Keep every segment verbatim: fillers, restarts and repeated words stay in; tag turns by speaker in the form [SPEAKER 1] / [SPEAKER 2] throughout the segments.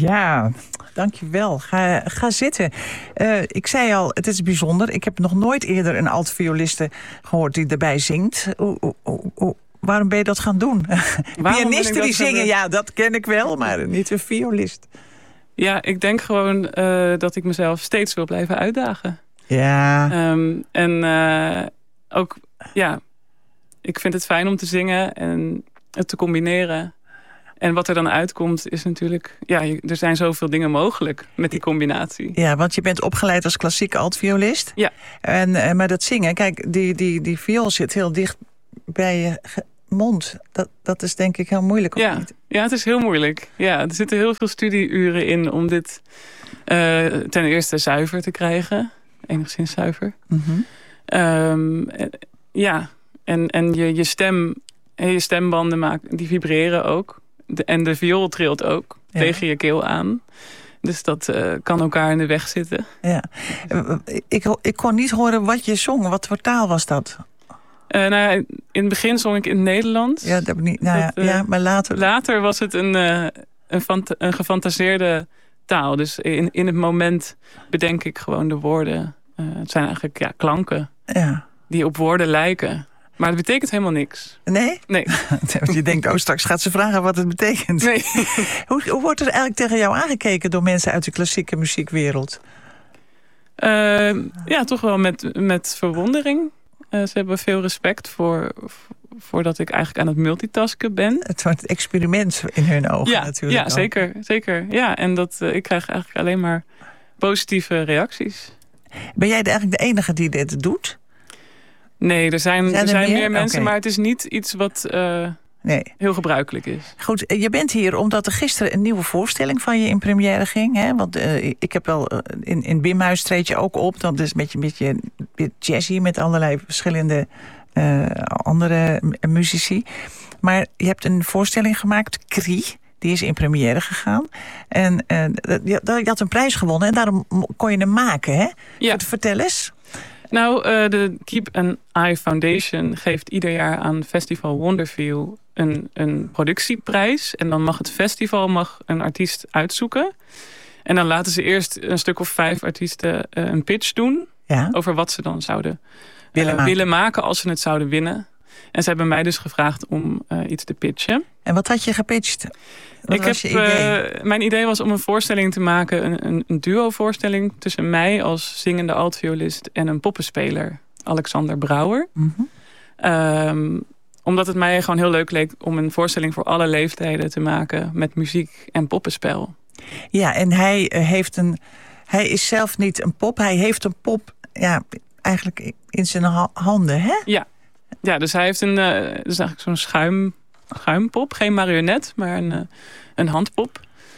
[SPEAKER 1] Ja, dankjewel. Ga, ga zitten. Uh, ik zei al, het is bijzonder. Ik heb nog nooit eerder een alt-violiste gehoord die erbij zingt. O, o, o, o. Waarom ben je dat gaan doen? Pianisten die zingen, ja, dat ken ik wel, maar niet een violist.
[SPEAKER 2] Ja, ik denk gewoon uh, dat ik mezelf steeds wil blijven uitdagen.
[SPEAKER 1] Ja.
[SPEAKER 2] Um, en uh, ook, ja, ik vind het fijn om te zingen en het te combineren. En wat er dan uitkomt is natuurlijk... Ja, er zijn zoveel dingen mogelijk met die combinatie.
[SPEAKER 1] Ja, want je bent opgeleid als klassieke altviolist.
[SPEAKER 2] Ja.
[SPEAKER 1] En, maar dat zingen, kijk, die, die, die viool zit heel dicht bij je mond. Dat, dat is denk ik heel moeilijk, of
[SPEAKER 2] ja.
[SPEAKER 1] niet?
[SPEAKER 2] Ja, het is heel moeilijk. Ja, er zitten heel veel studieuren in om dit uh, ten eerste zuiver te krijgen. Enigszins zuiver.
[SPEAKER 1] Mm-hmm.
[SPEAKER 2] Um, ja, en, en je, je stem... Je stembanden maken, die vibreren ook. De, en de viool trilt ook ja. tegen je keel aan. Dus dat uh, kan elkaar in de weg zitten.
[SPEAKER 1] Ja. Ik, ik kon niet horen wat je zong. Wat voor taal was dat?
[SPEAKER 2] Uh, nou, in het begin zong ik in het Nederlands.
[SPEAKER 1] Ja, dat heb ik niet. Nou dat, ja, uh, ja, maar later...
[SPEAKER 2] Later was het een, uh, een, fant- een gefantaseerde taal. Dus in, in het moment bedenk ik gewoon de woorden. Uh, het zijn eigenlijk ja, klanken
[SPEAKER 1] ja.
[SPEAKER 2] die op woorden lijken. Maar het betekent helemaal niks.
[SPEAKER 1] Nee?
[SPEAKER 2] Nee.
[SPEAKER 1] Je denkt, oh, straks gaat ze vragen wat het betekent.
[SPEAKER 2] Nee.
[SPEAKER 1] hoe, hoe wordt er eigenlijk tegen jou aangekeken door mensen uit de klassieke muziekwereld?
[SPEAKER 2] Uh, ja, toch wel met, met verwondering. Uh, ze hebben veel respect voor, voor dat ik eigenlijk aan het multitasken ben.
[SPEAKER 1] Het wordt een experiment in hun ogen
[SPEAKER 2] ja,
[SPEAKER 1] natuurlijk.
[SPEAKER 2] Ja, zeker, zeker. Ja, en dat, uh, ik krijg eigenlijk alleen maar positieve reacties.
[SPEAKER 1] Ben jij eigenlijk de enige die dit doet?
[SPEAKER 2] Nee, er zijn, zijn, er er zijn meer, meer mensen,
[SPEAKER 1] okay.
[SPEAKER 2] maar het is niet iets wat uh, nee. heel gebruikelijk is.
[SPEAKER 1] Goed, je bent hier omdat er gisteren een nieuwe voorstelling van je in première ging. Hè? Want uh, ik heb wel, uh, in, in Bimhuis treed je ook op. Dat is een beetje, een beetje, een beetje jazzy met allerlei verschillende uh, andere muzici. Maar je hebt een voorstelling gemaakt, Krie. Die is in première gegaan. En uh, je, je had een prijs gewonnen en daarom kon je hem maken, hè?
[SPEAKER 2] Ja.
[SPEAKER 1] Vertel eens.
[SPEAKER 2] Nou, uh, de Keep an Eye Foundation geeft ieder jaar aan Festival Wonderfeel een, een productieprijs. En dan mag het festival mag een artiest uitzoeken. En dan laten ze eerst een stuk of vijf artiesten uh, een pitch doen.
[SPEAKER 1] Ja.
[SPEAKER 2] Over wat ze dan zouden
[SPEAKER 1] willen,
[SPEAKER 2] uh,
[SPEAKER 1] maken.
[SPEAKER 2] willen maken als ze het zouden winnen. En ze hebben mij dus gevraagd om uh, iets te pitchen.
[SPEAKER 1] En wat had je gepitcht? Wat
[SPEAKER 2] ik
[SPEAKER 1] was
[SPEAKER 2] heb,
[SPEAKER 1] je idee?
[SPEAKER 2] Uh, mijn idee was om een voorstelling te maken, een, een, een duo-voorstelling tussen mij als zingende altviolist en een poppenspeler, Alexander Brouwer.
[SPEAKER 1] Mm-hmm.
[SPEAKER 2] Um, omdat het mij gewoon heel leuk leek om een voorstelling voor alle leeftijden te maken met muziek en poppenspel.
[SPEAKER 1] Ja, en hij uh, heeft een, hij is zelf niet een pop, hij heeft een pop, ja, eigenlijk in zijn ha- handen, hè?
[SPEAKER 2] Ja. Ja, dus hij heeft een, uh, dus eigenlijk zo'n schuim, schuimpop. Geen marionet, maar een, uh, een handpop.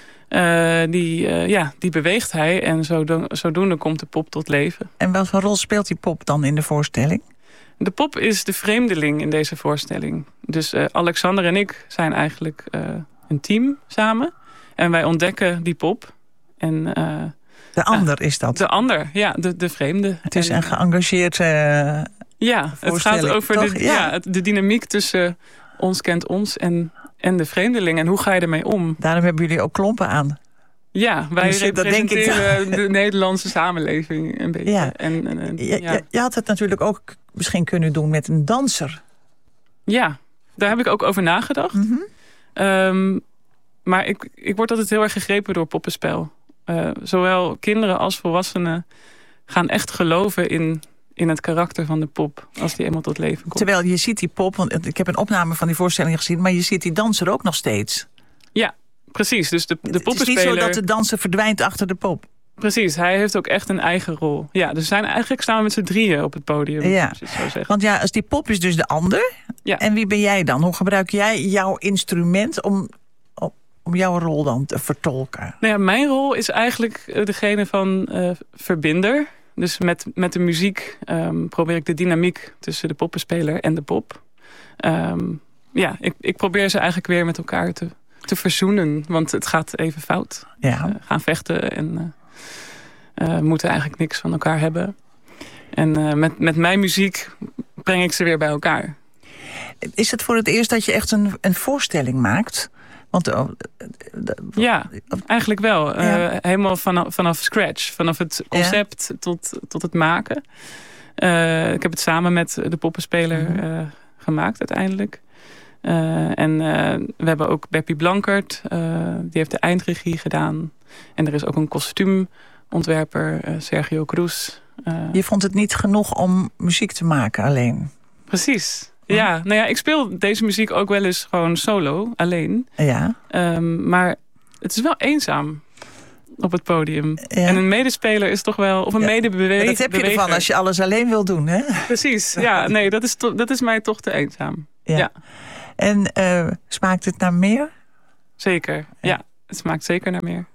[SPEAKER 2] Uh, die, uh, ja, die beweegt hij en zodo- zodoende komt de pop tot leven.
[SPEAKER 1] En welke rol speelt die pop dan in de voorstelling?
[SPEAKER 2] De pop is de vreemdeling in deze voorstelling. Dus uh, Alexander en ik zijn eigenlijk uh, een team samen. En wij ontdekken die pop. En, uh,
[SPEAKER 1] de ander uh, is dat?
[SPEAKER 2] De ander, ja, de, de vreemde.
[SPEAKER 1] Het is
[SPEAKER 2] en,
[SPEAKER 1] een geëngageerd uh,
[SPEAKER 2] Ja, het gaat over de, ja. Ja, de dynamiek tussen ons kent ons en, en de vreemdeling. En hoe ga je ermee om?
[SPEAKER 1] Daarom hebben jullie ook klompen aan.
[SPEAKER 2] Ja, wij dus representeren de Nederlandse samenleving een beetje.
[SPEAKER 1] Ja.
[SPEAKER 2] En, en, en,
[SPEAKER 1] ja. Je, je had het natuurlijk ook misschien kunnen doen met een danser.
[SPEAKER 2] Ja, daar heb ik ook over nagedacht.
[SPEAKER 1] Mm-hmm.
[SPEAKER 2] Um, maar ik, ik word altijd heel erg gegrepen door poppenspel. Uh, zowel kinderen als volwassenen gaan echt geloven in... in het karakter van de pop, als die eenmaal tot leven komt.
[SPEAKER 1] Terwijl je ziet die pop, want ik heb een opname van die voorstelling gezien, maar je ziet die danser ook nog steeds.
[SPEAKER 2] Ja, precies. Dus de, de poppenspeler...
[SPEAKER 1] Het is niet zo dat de danser verdwijnt achter de pop.
[SPEAKER 2] Precies, hij heeft ook echt een eigen rol. Ja, dus zijn eigenlijk staan we met z'n drieën op het podium.
[SPEAKER 1] Ja,
[SPEAKER 2] als je het zo zegt.
[SPEAKER 1] Want ja, als die pop is dus de ander.
[SPEAKER 2] Ja.
[SPEAKER 1] En wie ben jij dan? Hoe gebruik jij jouw instrument om, om, om jouw rol dan te vertolken?
[SPEAKER 2] Nou ja, mijn rol is eigenlijk degene van uh, verbinder. Dus met, met de muziek um, probeer ik de dynamiek tussen de poppenspeler en de pop. Um, ja, ik, ik probeer ze eigenlijk weer met elkaar te, te verzoenen. Want het gaat even fout.
[SPEAKER 1] Ja.
[SPEAKER 2] Uh, gaan vechten en uh, uh, moeten eigenlijk niks van elkaar hebben. En uh, met, met mijn muziek breng ik ze weer bij elkaar.
[SPEAKER 1] Is het voor het eerst dat je echt een, een voorstelling maakt? Want, uh,
[SPEAKER 2] ja, eigenlijk wel. Ja. Uh, helemaal vanaf, vanaf scratch. Vanaf het concept ja. tot, tot het maken. Uh, ik heb het samen met de poppenspeler uh, gemaakt uiteindelijk. Uh, en uh, we hebben ook Beppie Blankert. Uh, die heeft de eindregie gedaan. En er is ook een kostuumontwerper, uh, Sergio Cruz. Uh,
[SPEAKER 1] Je vond het niet genoeg om muziek te maken alleen?
[SPEAKER 2] Precies. Ja, nou ja, ik speel deze muziek ook wel eens gewoon solo, alleen.
[SPEAKER 1] Ja.
[SPEAKER 2] Um, maar het is wel eenzaam op het podium. Ja. En een medespeler is toch wel, of een ja. medebeweger.
[SPEAKER 1] Dat heb je ervan als je alles alleen wil doen, hè?
[SPEAKER 2] Precies, ja. Nee, dat is, to, dat is mij toch te eenzaam. Ja. ja.
[SPEAKER 1] En uh, smaakt het naar meer?
[SPEAKER 2] Zeker, ja. ja. Het smaakt zeker naar meer.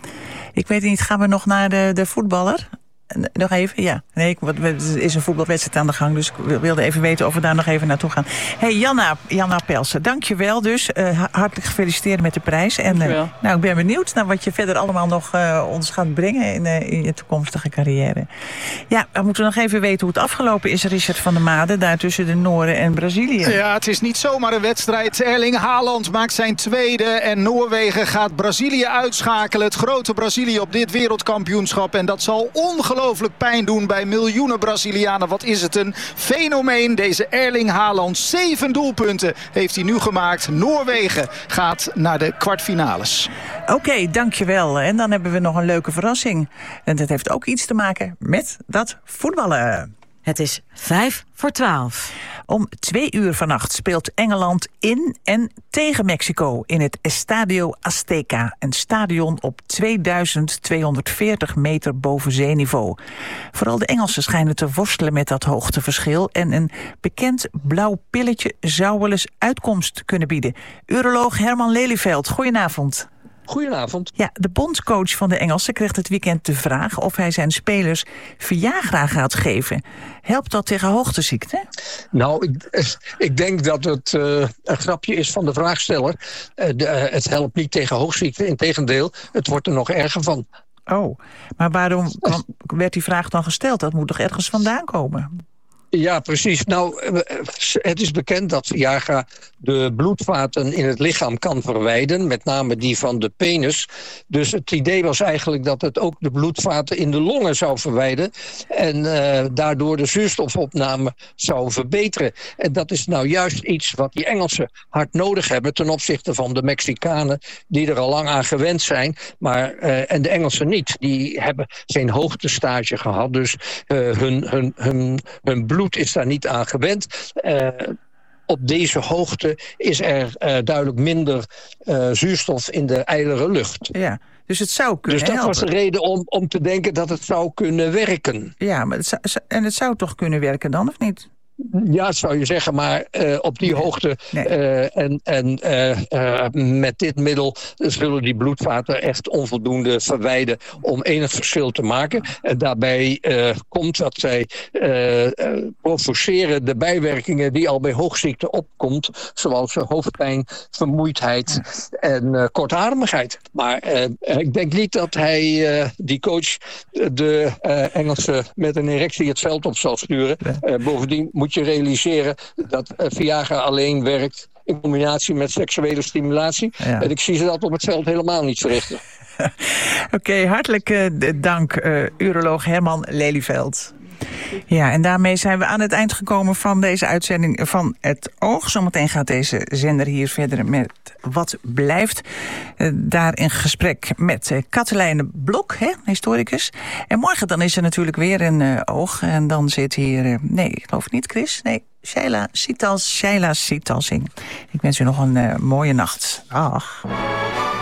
[SPEAKER 1] Ik weet niet, gaan we nog naar de, de voetballer? Nog even, ja. Nee, er is een voetbalwedstrijd aan de gang, dus ik wilde even weten of we daar nog even naartoe gaan. Hey, Janna, Janna Pelsen, dank je wel dus. Uh, hartelijk gefeliciteerd met de prijs. En uh, nou, ik ben benieuwd naar wat je verder allemaal nog uh, ons gaat brengen in, uh, in je toekomstige carrière. Ja, we moeten nog even weten hoe het afgelopen is, Richard van der Made, daar tussen de Noorden en Brazilië.
[SPEAKER 3] Ja, het is niet zomaar een wedstrijd. Erling Haaland maakt zijn tweede en Noorwegen gaat Brazilië uitschakelen. Het grote Brazilië op dit wereldkampioenschap. En dat zal ongelooflijk pijn doen bij miljoenen Brazilianen. Wat is het een fenomeen, deze Erling Haaland. Zeven doelpunten heeft hij nu gemaakt. Noorwegen gaat naar de kwartfinales.
[SPEAKER 1] Oké, okay, dankjewel. En dan hebben we nog een leuke verrassing. En dat heeft ook iets te maken met dat voetballen.
[SPEAKER 4] Het is vijf voor twaalf.
[SPEAKER 1] Om twee uur vannacht speelt Engeland in en tegen Mexico in het Estadio Azteca. Een stadion op tweeduizend tweehonderdveertig meter boven zeeniveau. Vooral de Engelsen schijnen te worstelen met dat hoogteverschil. En een bekend blauw pilletje zou wel eens uitkomst kunnen bieden. Uroloog Herman Lelyveld, goedenavond.
[SPEAKER 5] Goedenavond.
[SPEAKER 1] Ja, de bondscoach van de Engelsen kreeg het weekend de vraag of hij zijn spelers Viagra gaat geven. Helpt dat tegen hoogteziekte?
[SPEAKER 5] Nou, ik, ik denk dat het uh, een grapje is van de vraagsteller. Uh, de, uh, het helpt niet tegen hoogziekte, integendeel, het wordt er nog erger van.
[SPEAKER 1] Oh, maar waarom kwam, werd die vraag dan gesteld? Dat moet toch ergens vandaan komen?
[SPEAKER 5] Ja, precies. Nou, het is bekend dat Viagra de bloedvaten in het lichaam kan verwijden. Met name die van de penis. Dus het idee was eigenlijk dat het ook de bloedvaten in de longen zou verwijden. En uh, daardoor de zuurstofopname zou verbeteren. En dat is nou juist iets wat die Engelsen hard nodig hebben ten opzichte van de Mexicanen die er al lang aan gewend zijn. Maar, uh, en de Engelsen niet. Die hebben geen hoogtestage gehad. Dus uh, hun, hun, hun, hun bloed is daar niet aan gewend. Uh, op deze hoogte is er uh, duidelijk minder uh, zuurstof in de ijlere lucht.
[SPEAKER 1] Ja, dus het zou kunnen
[SPEAKER 5] Dus dat
[SPEAKER 1] helpen.
[SPEAKER 5] was de reden om, om te denken dat het zou kunnen werken.
[SPEAKER 1] Ja, maar het zou, en het zou toch kunnen werken dan, of niet?
[SPEAKER 5] Ja, dat zou je zeggen, maar uh, op die nee. hoogte nee. uh, en, en uh, uh, met dit middel zullen die bloedvaten echt onvoldoende verwijden om enig verschil te maken. En daarbij uh, komt dat zij uh, uh, provoceren de bijwerkingen die al bij hoogziekte opkomt, zoals uh, hoofdpijn, vermoeidheid ja. en uh, kortademigheid. Maar uh, ik denk niet dat hij, uh, die coach, de uh, Engelsen met een erectie het veld op zal sturen. Ja. Uh, bovendien moet je realiseren dat uh, Viagra alleen werkt in combinatie met seksuele stimulatie. Ja. En ik zie ze dat op het veld helemaal niet verrichten.
[SPEAKER 1] Oké, okay, hartelijk uh, dank, uh, uroloog Herman Lelyveld. Ja, en daarmee zijn we aan het eind gekomen van deze uitzending van Het Oog. Zometeen gaat deze zender hier verder met Wat Blijft. Uh, daar in gesprek met uh, Katelijne Blok, hè, historicus. En morgen dan is er natuurlijk weer een uh, Oog. En dan zit hier, uh, nee, ik geloof niet Chris, nee, Shaila Sietals, Shaila Sietals in. Ik wens u nog een uh, mooie nacht. Dag.